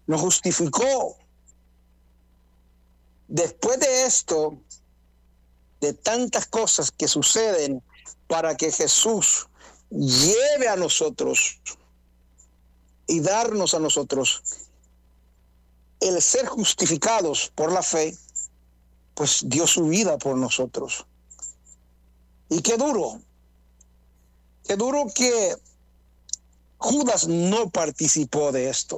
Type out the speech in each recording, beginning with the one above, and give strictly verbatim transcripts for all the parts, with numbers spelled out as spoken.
nos justificó. Después de esto, de tantas cosas que suceden para que Jesús lleve a nosotros y darnos a nosotros el ser justificados por la fe, pues dio su vida por nosotros. Y qué duro, qué duro que Judas no participó de esto.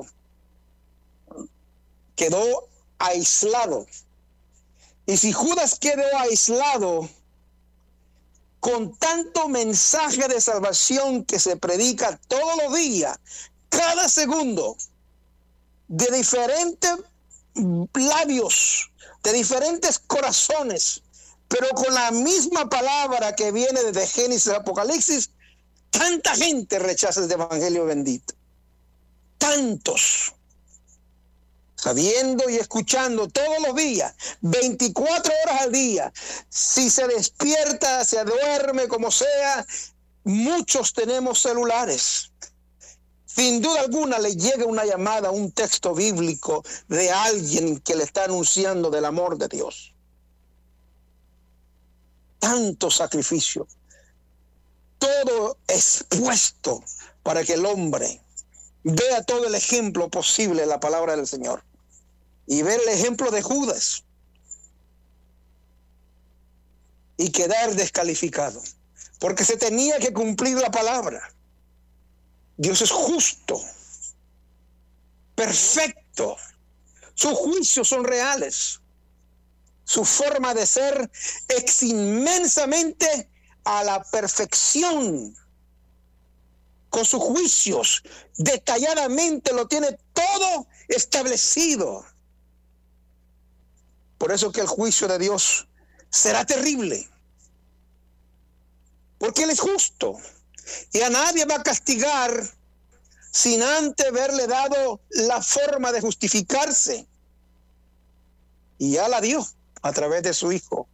Quedó aislado. Y si Judas quedó aislado con tanto mensaje de salvación que se predica todos los días, cada segundo, de diferentes labios, de diferentes corazones, pero con la misma palabra que viene desde Génesis a Apocalipsis, tanta gente rechaza este evangelio bendito. Tantos. Sabiendo y escuchando todos los días, veinticuatro horas al día. Si se despierta, se duerme, como sea, muchos tenemos celulares. Sin duda alguna le llega una llamada, un texto bíblico de alguien que le está anunciando del amor de Dios. Tanto sacrificio, todo expuesto para que el hombre vea todo el ejemplo posible de la palabra del Señor y ver el ejemplo de Judas y quedar descalificado, porque se tenía que cumplir la palabra. Dios es justo, perfecto, sus juicios son reales, su forma de ser es inmensamente a la perfección. Con sus juicios, detalladamente lo tiene todo establecido. Por eso que el juicio de Dios será terrible, porque Él es justo y a nadie va a castigar sin antes haberle dado la forma de justificarse, y ya la dio a través de su Hijo.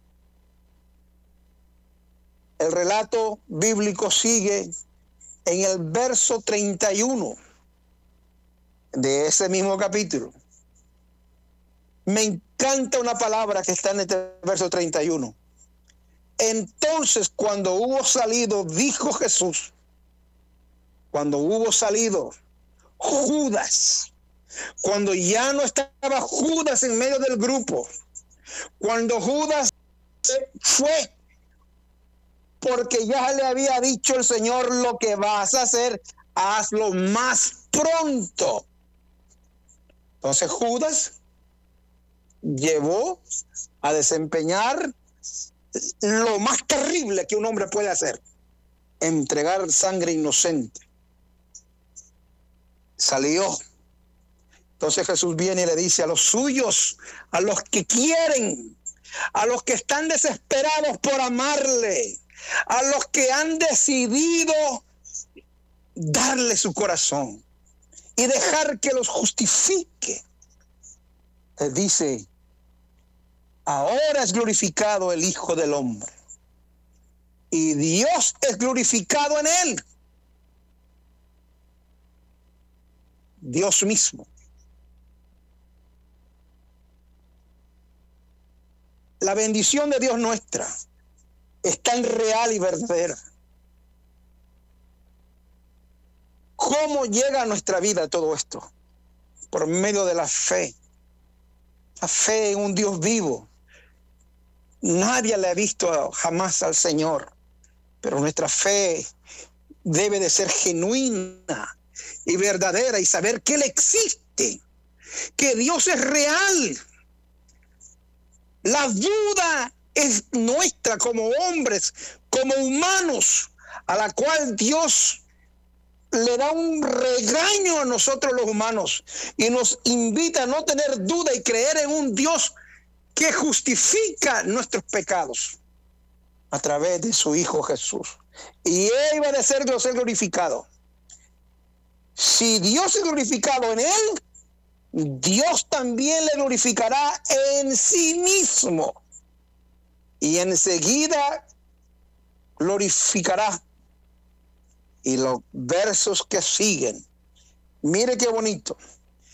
El relato bíblico sigue en el verso treinta y uno de ese mismo capítulo. Me encanta una palabra que está en este verso treinta y uno. Entonces, cuando hubo salido, dijo Jesús, cuando hubo salido Judas, cuando ya no estaba Judas en medio del grupo, cuando Judas fue, porque ya le había dicho el Señor: lo que vas a hacer, hazlo más pronto. Entonces Judas llevó a desempeñar lo más terrible que un hombre puede hacer: entregar sangre inocente. Salió. Entonces Jesús viene y le dice a los suyos, a los que quieren, a los que están desesperados por amarle, a los que han decidido darle su corazón y dejar que los justifique, les dice: ahora es glorificado el Hijo del Hombre y Dios es glorificado en él. Dios mismo. La bendición de Dios nuestra es tan real y verdadera. ¿Cómo llega a nuestra vida todo esto? Por medio de la fe. La fe en un Dios vivo. Nadie le ha visto jamás al Señor, pero nuestra fe debe de ser genuina y verdadera y saber que Él existe, que Dios es real. La duda es nuestra como hombres, como humanos, a la cual Dios le da un regaño a nosotros los humanos y nos invita a no tener duda y creer en un Dios que justifica nuestros pecados a través de su Hijo Jesús. Y Él va a ser glorificado. Si Dios es glorificado en Él, Dios también le glorificará en sí mismo. Y enseguida glorificará. Y los versos que siguen, mire qué bonito.